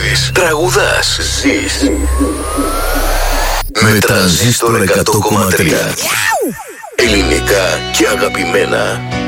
δουλεύεις, τραγουδάς, ζεις. Με Τρανζίστορ 100,3. Ελληνικά και αγαπημένα.